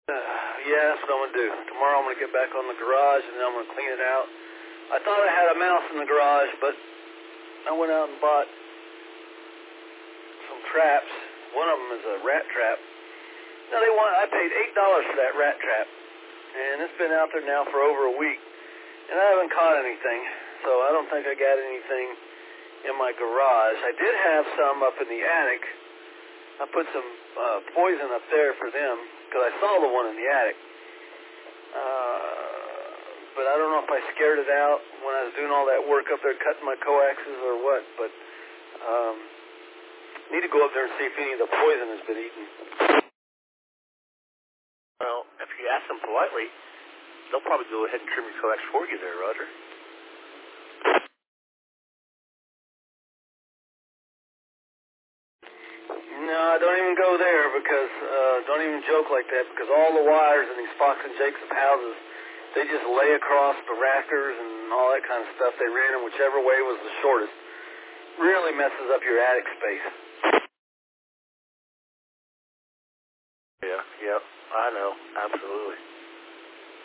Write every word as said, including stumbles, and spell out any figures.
Uh, yeah, that's what I'm going to do. Tomorrow I'm going to get back on the garage, and then I'm going to clean it out. I thought I had a mouse in the garage, but I went out and bought some traps. One of them is a rat trap. Now, they want, I paid eight dollars for that rat trap, and it's been out there now for over a week, and I haven't caught anything, so I don't think I got anything in my garage. I did have some up in the attic. I put some uh, poison up there for them, because I saw the one in the attic. Uh, but I don't know if I scared it out when I was doing all that work up there, cutting my coaxes or what. But um, need to go up there and see if any of the poison has been eaten. Well, if you ask them politely, they'll probably go ahead and trim your coax for you there, Roger. No, don't even go there because, uh, don't even joke like that because all the wires in these Fox and Jacob houses, they just lay across the rafters and all that kind of stuff. They ran them whichever way was the shortest. Really messes up your attic space. Yeah, yeah, I know, absolutely.